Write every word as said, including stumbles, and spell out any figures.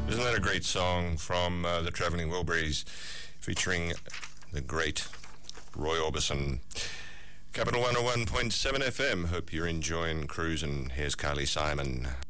Isn't that a great song from uh, the Travelling Wilburys featuring the great Roy Orbison? Capital one oh one point seven F M. Hope you're enjoying cruising. Here's Carly Simon.